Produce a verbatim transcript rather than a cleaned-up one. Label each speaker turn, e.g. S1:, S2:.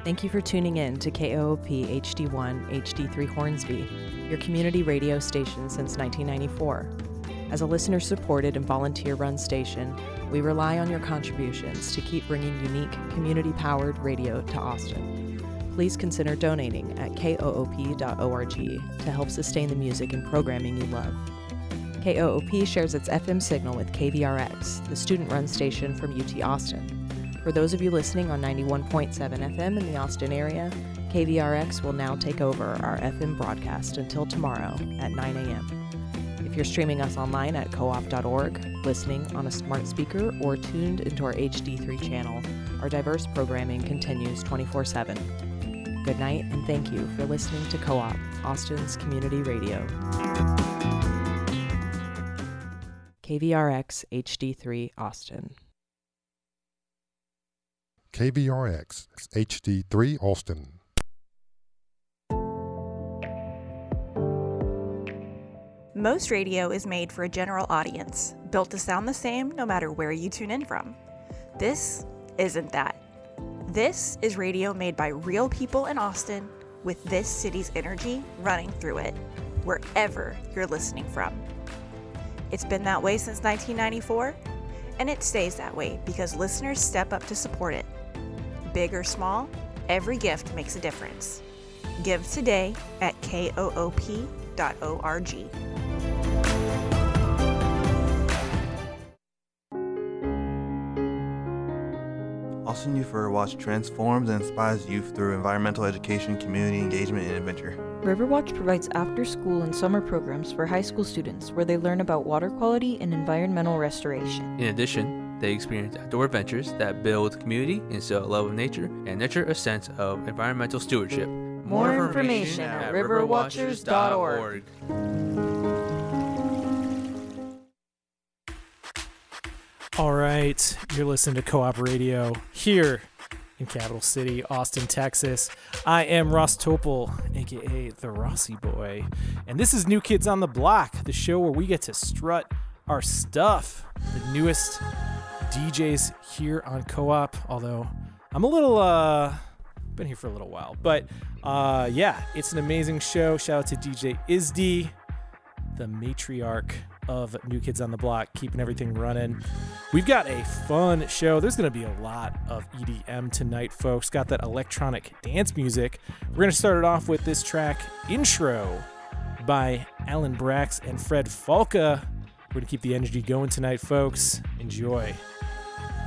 S1: Thank you for tuning in to K O O P H D one H D three Hornsby, your community radio station since nineteen ninety-four. As a listener-supported and volunteer-run station, we rely on your contributions to keep bringing unique, community-powered radio to Austin. Please consider donating at K O O P dot org to help sustain the music and programming you love. K O O P shares its F M signal with K V R X, the student-run station from U T Austin. For those of you listening on ninety-one point seven F M in the Austin area, K V R X will now take over our F M broadcast until tomorrow at nine a.m. If you're streaming us online at co op dot org, listening on a smart speaker, or tuned into our H D three channel, our diverse programming continues twenty-four seven. Good night, and thank you for listening to Co-op, Austin's community radio. K V R X H D three Austin.
S2: K V R X H D three Austin.
S3: Most radio is made for a general audience, built to sound the same no matter where you tune in from. This isn't that. This is radio made by real people in Austin with this city's energy running through it, wherever you're listening from. It's been that way since nineteen ninety-four, and it stays that way because listeners step up to support it. Big or small, every gift makes a difference. Give today at K O O P dot org.
S4: Austin Youth Riverwatch transforms and inspires youth through environmental education, community engagement, and adventure.
S5: Riverwatch provides after-school and summer programs for high school students where they learn about water quality and environmental restoration.
S6: In addition, they experience outdoor adventures that build community, instill a love of nature, and nurture a sense of environmental stewardship.
S5: More, More information, information at river watchers dot org.
S7: All right, you're listening to Co-op Radio here in Capital City, Austin, Texas. I am Ross Topol, aka the Rossi Boy, and this is New Kids on the Block, the show where we get to strut our stuff. The newest D Js here on Co-op, although I'm a little, uh, been here for a little while, but uh, yeah, it's an amazing show. Shout out to D J Izdi, the matriarch of New Kids on the Block, keeping everything running. We've got a fun show. There's going to be a lot of E D M tonight, folks. Got that electronic dance music. We're going to start it off with this track, Intro, by Alan Brax and Fred Falca. We're going to keep the energy going tonight, folks. Enjoy.